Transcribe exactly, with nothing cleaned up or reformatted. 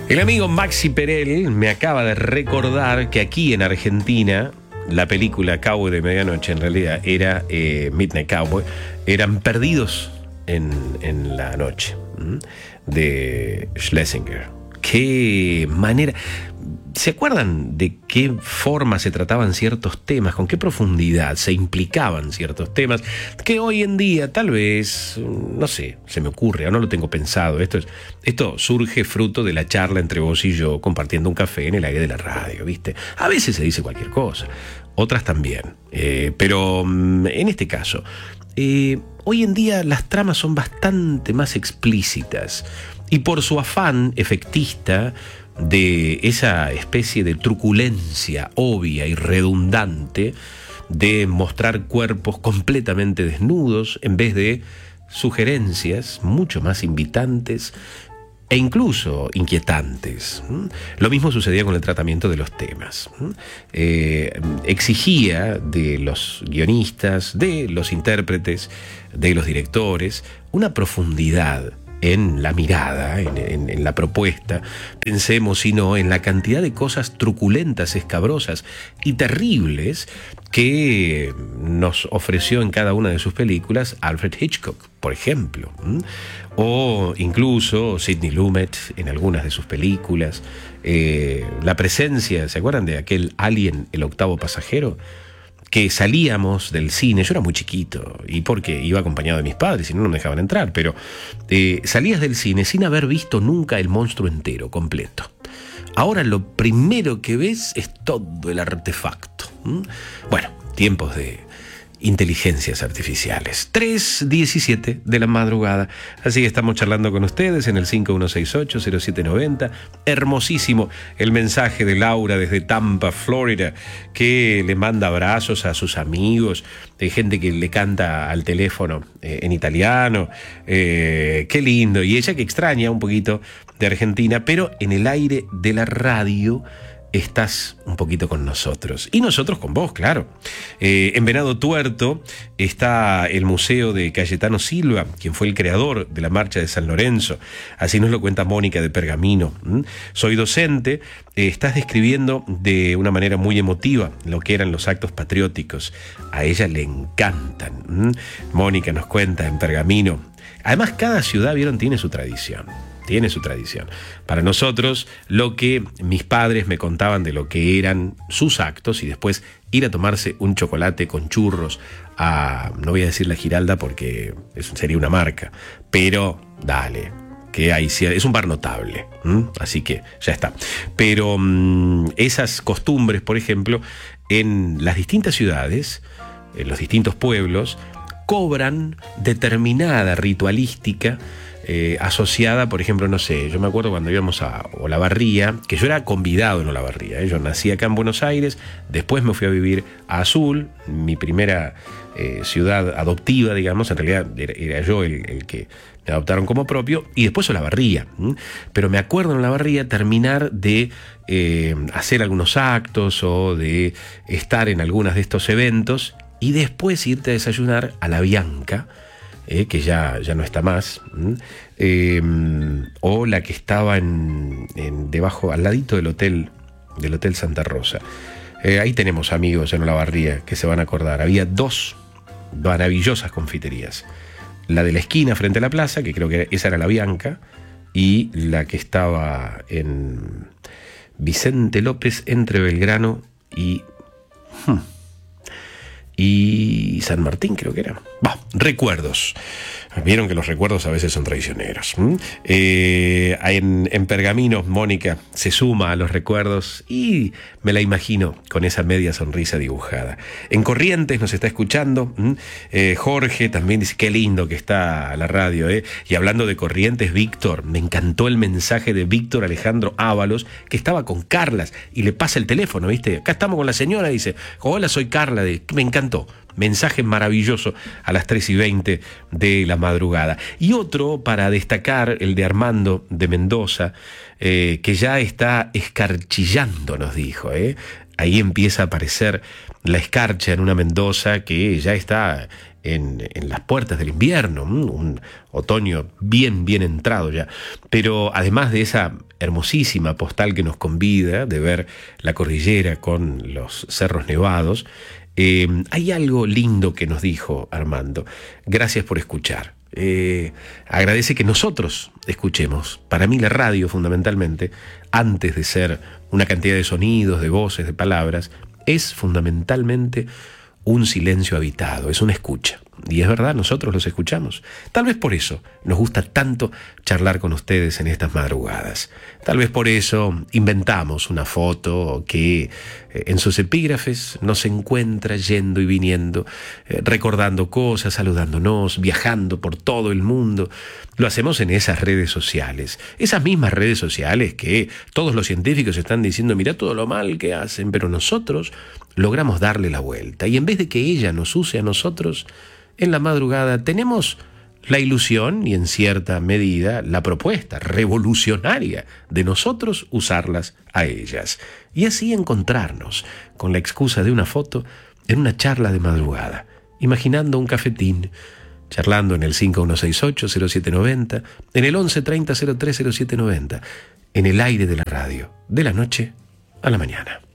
El amigo Maxi Perel me acaba de recordar que aquí en Argentina la película Cowboy de Medianoche en realidad era eh, Midnight Cowboy, eran Perdidos en, en la Noche, ¿m? De Schlesinger. Qué manera. ¿Se acuerdan de qué forma se trataban ciertos temas? ¿Con qué profundidad se implicaban ciertos temas? Que hoy en día tal vez, no sé, se me ocurre, o no lo tengo pensado. Esto, es, esto surge fruto de la charla entre vos y yo compartiendo un café en el aire de la radio, ¿viste? A veces se dice cualquier cosa, otras también. Eh, pero en este caso, eh, hoy en día las tramas son bastante más explícitas. Y por su afán efectista de esa especie de truculencia obvia y redundante de mostrar cuerpos completamente desnudos en vez de sugerencias mucho más invitantes e incluso inquietantes. Lo mismo sucedía con el tratamiento de los temas. Eh, exigía de los guionistas, de los intérpretes, de los directores, una profundidad en la mirada, en, en, en la propuesta. Pensemos, si no, en la cantidad de cosas truculentas, escabrosas y terribles que nos ofreció en cada una de sus películas Alfred Hitchcock, por ejemplo, ¿m? O incluso Sidney Lumet en algunas de sus películas. Eh, la presencia, ¿se acuerdan de aquel Alien, el octavo pasajero? Que salíamos del cine, yo era muy chiquito, y porque iba acompañado de mis padres, y no, no me dejaban entrar, pero eh, salías del cine sin haber visto nunca el monstruo entero, completo. Ahora lo primero que ves es todo el artefacto. ¿Mm? Bueno, tiempos de inteligencias artificiales. tres diecisiete de la madrugada. Así que estamos charlando con ustedes en el cinco uno seis ocho cero siete nueve cero. Hermosísimo el mensaje de Laura desde Tampa, Florida, que le manda abrazos a sus amigos, de gente que le canta al teléfono eh, en italiano. Eh, qué lindo. Y ella que extraña un poquito de Argentina, pero en el aire de la radio estás un poquito con nosotros. Y nosotros con vos, claro. Eh, en Venado Tuerto está el Museo de Cayetano Silva, quien fue el creador de la Marcha de San Lorenzo. Así nos lo cuenta Mónica de Pergamino. ¿Mm? Soy docente. Eh, estás describiendo de una manera muy emotiva lo que eran los actos patrióticos. A ella le encantan. ¿Mm? Mónica nos cuenta en Pergamino. Además, cada ciudad, vieron, tiene su tradición. Tiene su tradición. Para nosotros, lo que mis padres me contaban de lo que eran sus actos y después ir a tomarse un chocolate con churros a, no voy a decir la Giralda porque eso sería una marca, pero dale, que hay, es un bar notable, ¿m? Así que ya está. Pero mmm, esas costumbres, por ejemplo, en las distintas ciudades, en los distintos pueblos, cobran determinada ritualística Eh, asociada, por ejemplo, no sé, yo me acuerdo cuando íbamos a Olavarría, que yo era convidado en Olavarría, ¿eh? Yo nací acá en Buenos Aires, después me fui a vivir a Azul, mi primera eh, ciudad adoptiva, digamos, en realidad era, era yo el, el que me adoptaron como propio, y después Olavarría. ¿m? Pero me acuerdo en Olavarría terminar de eh, hacer algunos actos o de estar en algunos de estos eventos y después irte a desayunar a La Bianca, Eh, que ya, ya no está más, eh, o la que estaba en, en debajo, al ladito del hotel, del Hotel Santa Rosa. Eh, ahí tenemos amigos en Olavarría que se van a acordar. Había dos maravillosas confiterías. La de la esquina frente a la plaza, que creo que esa era La Bianca, y la que estaba en Vicente López, entre Belgrano y... Hmm, y San Martín, creo que era. Bah, recuerdos. Vieron que los recuerdos a veces son traicioneros. ¿Mm? Eh, en, en Pergamino, Mónica se suma a los recuerdos y me la imagino con esa media sonrisa dibujada. En Corrientes nos está escuchando. ¿Mm? Eh, Jorge también dice, qué lindo que está la radio. ¿eh? Y hablando de Corrientes, Víctor, me encantó el mensaje de Víctor Alejandro Ábalos, que estaba con Carlas y le pasa el teléfono, ¿viste? Acá estamos con la señora, dice, hola, soy Carla. De... Me encantó. Mensaje maravilloso a las tres y veinte de la madrugada. Y otro para destacar, el de Armando de Mendoza, eh, que ya está escarchillando, nos dijo, ¿eh? ahí empieza a aparecer la escarcha en una Mendoza que ya está en, en las puertas del invierno, un otoño bien, bien entrado ya. Pero además de esa hermosísima postal que nos convida de ver la cordillera con los cerros nevados, eh, hay algo lindo que nos dijo Armando. Gracias por escuchar. Eh, agradece que nosotros escuchemos. Para mí la radio, fundamentalmente, antes de ser una cantidad de sonidos, de voces, de palabras, es fundamentalmente un silencio habitado, es una escucha. Y es verdad, nosotros los escuchamos. Tal vez por eso nos gusta tanto charlar con ustedes en estas madrugadas. Tal vez por eso inventamos una foto que eh, en sus epígrafes nos encuentra yendo y viniendo, eh, recordando cosas, saludándonos, viajando por todo el mundo. Lo hacemos en esas redes sociales. Esas mismas redes sociales que todos los científicos están diciendo, mira todo lo mal que hacen, pero nosotros logramos darle la vuelta. Y en vez de que ella nos use a nosotros, en la madrugada tenemos la ilusión y en cierta medida la propuesta revolucionaria de nosotros usarlas a ellas. Y así encontrarnos con la excusa de una foto en una charla de madrugada, imaginando un cafetín, charlando en el cinco uno seis ocho cero siete nueve cero, en el once treinta cero tres cero siete noventa, en el aire de la radio, de la noche a la mañana.